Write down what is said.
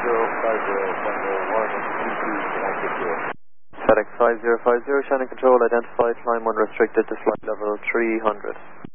FedEx 5050, Shannon Control, identified, climb unrestricted to flight level 300.